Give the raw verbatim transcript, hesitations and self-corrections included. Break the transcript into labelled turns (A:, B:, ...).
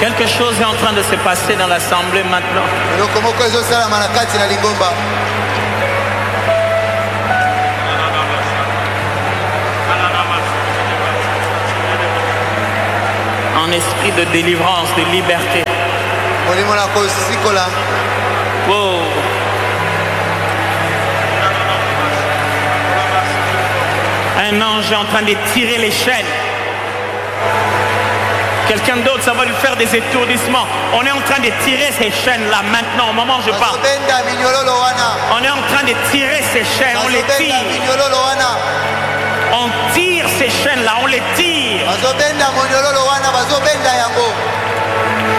A: Quelque chose est en train de se passer dans l'assemblée maintenant. En esprit de délivrance, de liberté. Wow. Un ange est en train de tirer les chaînes. Quelqu'un d'autre, ça va lui faire des étourdissements. On est en train de tirer ces chaînes-là maintenant, au moment où je parle. On est en train de tirer ces chaînes, on les tire. On tire ces chaînes-là, on les tire.